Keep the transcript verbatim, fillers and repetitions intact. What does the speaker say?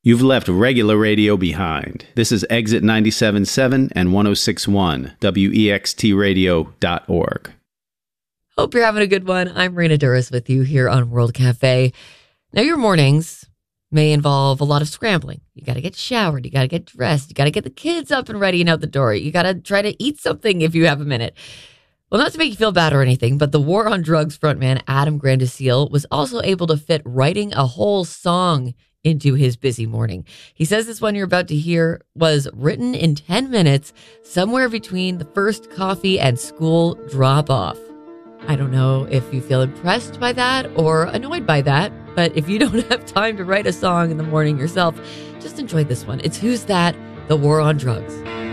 You've left regular radio behind. This is Exit ninety-seven point seven and one oh six point one, W E X T radio dot org. Hope you're having a good one. I'm Raina Duras with you here on World Cafe. Now, your mornings may involve a lot of scrambling. You got to get showered. You got to get dressed. You got to get the kids up and ready and out the door. You got to try to eat something if you have a minute. Well, not to make you feel bad or anything, but the War on Drugs frontman Adam Grandiseel was also able to fit writing a whole song into his busy morning. He says this one you're about to hear was written in ten minutes, somewhere between the first coffee and school drop-off. I don't know if you feel impressed by that or annoyed by that, but if you don't have time to write a song in the morning yourself, just enjoy this one. It's Who's That? The War on Drugs.